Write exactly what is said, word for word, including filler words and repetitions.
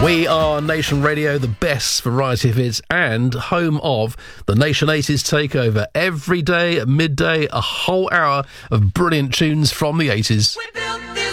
We are Nation Radio, the best variety of hits and home of the Nation eighties Takeover. Every day at midday, a whole hour of brilliant tunes from the eighties.